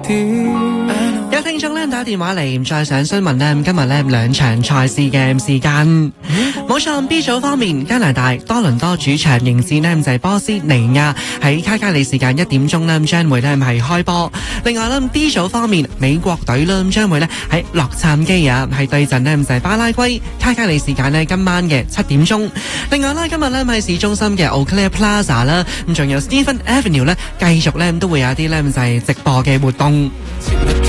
有聽眾咧打電話嚟，再想詢問咧，今日咧兩場賽事嘅時間。冇錯 ，B 組方面，加拿大多倫多主場迎戰咧就係波斯尼亞，喺卡加里時間1點鐘咧將會咧係開波。另外咧 D 組方面，美國隊咧將會咧喺洛杉磯啊係對陣咧就係巴拉圭，卡加里時間咧今晚嘅7點鐘。另外咧今日咧喺市中心嘅 Eau Claire Plaza 啦，咁仲有 Stephen Avenue 咧繼續咧都會有啲咧就係直播嘅活動。